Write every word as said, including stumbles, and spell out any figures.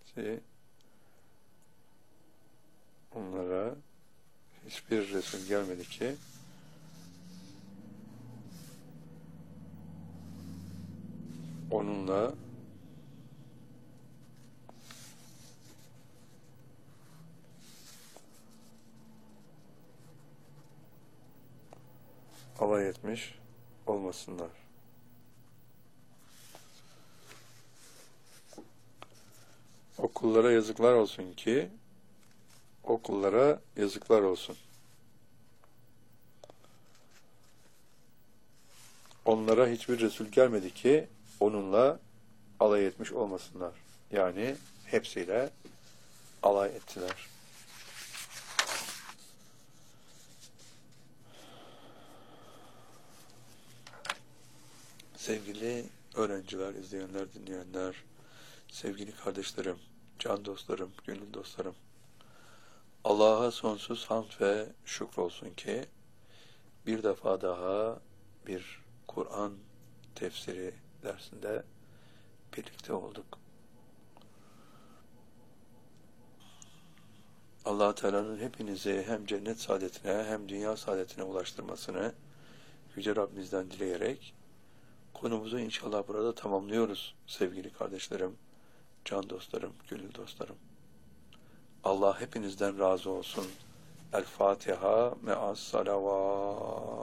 hepsi onlara hiçbir Resul gelmedi ki onunla alay etmiş olmasınlar. O kullara yazıklar olsun ki o kullara yazıklar olsun. Onlara hiçbir Resul gelmedi ki onunla alay etmiş olmasınlar. Yani hepsiyle alay ettiler. Sevgili öğrenciler, izleyenler, dinleyenler, sevgili kardeşlerim, can dostlarım, gönül dostlarım, Allah'a sonsuz hamd ve şükür olsun ki bir defa daha bir Kur'an tefsiri dersinde birlikte olduk. Allah Teala'nın hepinizi hem cennet saadetine hem dünya saadetine ulaştırmasını Yüce Rabbimizden dileyerek konumuzu inşallah burada tamamlıyoruz sevgili kardeşlerim, can dostlarım, gönül dostlarım. Allah hepinizden razı olsun. El Fatiha me'as salavat.